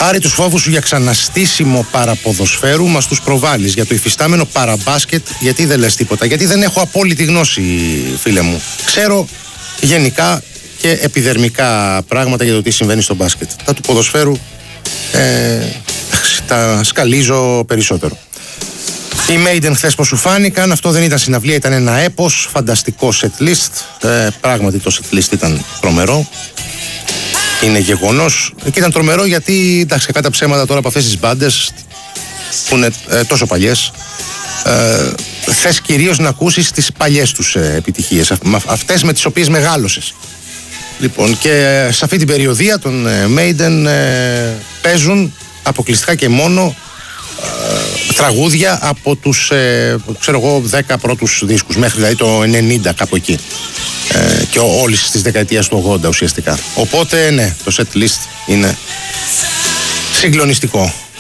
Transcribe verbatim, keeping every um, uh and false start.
Άρη, τους φόβους σου για ξαναστήσιμο παραποδοσφαίρου μας τους προβάλλεις. Για το υφιστάμενο παραμπάσκετ, γιατί δεν λες τίποτα? Γιατί δεν έχω απόλυτη γνώση, φίλε μου. Ξέρω γενικά και επιδερμικά πράγματα για το τι συμβαίνει στο μπάσκετ. Τα του ποδοσφαίρου ε, τα σκαλίζω περισσότερο. Οι Maiden χθες πως σου φάνηκαν? Αυτό δεν ήταν συναυλία, ήταν ένα έπος. Φανταστικό set list. ε, Πράγματι το set list ήταν τρομερό. Είναι γεγονός. Και ήταν τρομερό γιατί, εντάξει, κατά ψέματα τώρα από αυτές τις μπάντες που είναι ε, τόσο παλιές, ε, θες κυρίως να ακούσεις τις παλιές τους ε, επιτυχίες, αυτές με τις οποίες μεγάλωσες. Λοιπόν, και σε αυτή την περιοδία των ε, Maiden ε, παίζουν αποκλειστικά και μόνο ε, τραγούδια από τους ε, ξέρω εγώ δέκα πρώτους δίσκους, μέχρι δηλαδή το ενενήντα, κάπου εκεί, ε, και όλης της δεκαετίας του ογδόντα ουσιαστικά. Οπότε ναι, το set list είναι συγκλονιστικό.